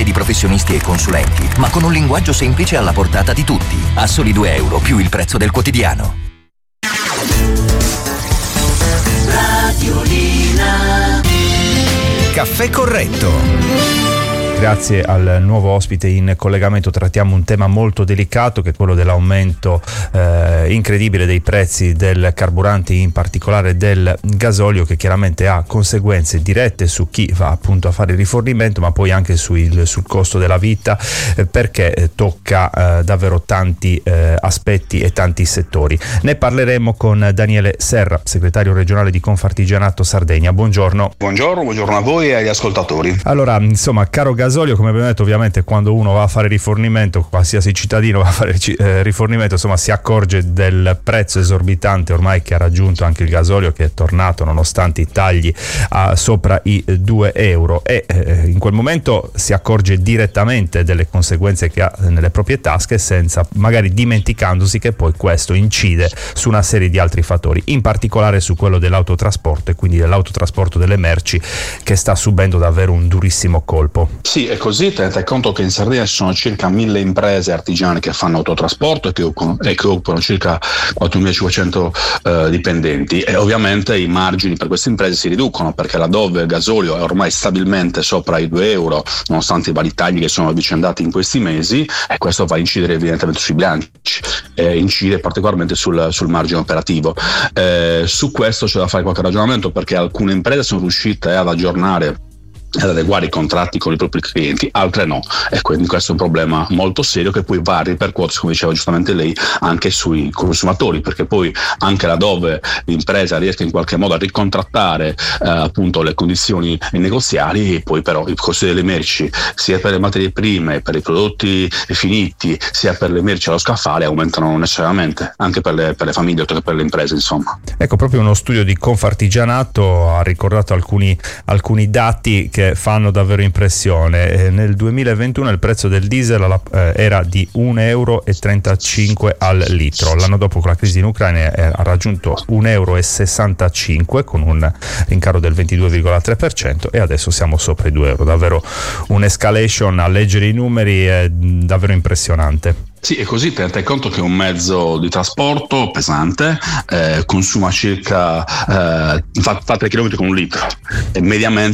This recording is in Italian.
di professionisti e consulenti, ma con un linguaggio semplice alla portata di tutti, a soli €2 più il prezzo del quotidiano. Radiolina. Caffè corretto. Grazie al nuovo ospite in collegamento trattiamo un tema molto delicato, che è quello dell'aumento incredibile dei prezzi del carburante, in particolare del gasolio, che chiaramente ha conseguenze dirette su chi va appunto a fare il rifornimento, ma poi anche sul costo della vita, perché tocca davvero tanti aspetti e tanti settori. Ne parleremo con Daniele Serra, segretario regionale di Confartigianato Sardegna. Buongiorno. Buongiorno a voi e agli ascoltatori. Allora, insomma, caro gasolio, come abbiamo detto, ovviamente quando uno va a fare rifornimento, qualsiasi cittadino va a fare rifornimento, insomma, si accorge del prezzo esorbitante ormai che ha raggiunto anche il gasolio, che è tornato nonostante i tagli sopra i €2, e in quel momento si accorge direttamente delle conseguenze che ha nelle proprie tasche, senza magari dimenticandosi che poi questo incide su una serie di altri fattori, in particolare su quello dell'autotrasporto, e quindi dell'autotrasporto delle merci, che sta subendo davvero un durissimo colpo. Sì, è così. Tenete conto che in Sardegna ci sono circa 1000 imprese artigiane che fanno autotrasporto e che occupano circa 4500 dipendenti, e ovviamente i margini per queste imprese si riducono, perché laddove il gasolio è ormai stabilmente sopra i €2, nonostante i vari tagli che sono avvicendati in questi mesi, e questo va a incidere evidentemente sui bilanci, incide particolarmente sul margine operativo. Su questo c'è da fare qualche ragionamento, perché alcune imprese sono riuscite ad aggiornare, ad adeguare i contratti con i propri clienti, altre no, e quindi questo è un problema molto serio che poi va a ripercuotersi, come diceva giustamente lei, anche sui consumatori, perché poi anche laddove l'impresa riesca in qualche modo a ricontrattare appunto le condizioni negoziali, poi però i costi delle merci, sia per le materie prime, per i prodotti finiti, sia per le merci allo scaffale, aumentano necessariamente anche per le famiglie, oltre che per le imprese, insomma. Ecco, proprio uno studio di Confartigianato ha ricordato alcuni dati che fanno davvero impressione. Nel 2021 il prezzo del diesel era di €1,35 al litro. L'anno dopo, con la crisi in Ucraina, ha raggiunto €1,65 con un rincaro del 22,3%, e adesso siamo sopra i €2. Davvero un'escalation, a leggere i numeri, è davvero impressionante. Sì, è così. Tenete conto che un mezzo di trasporto pesante consuma circa fate chilometri con un litro, e mediamente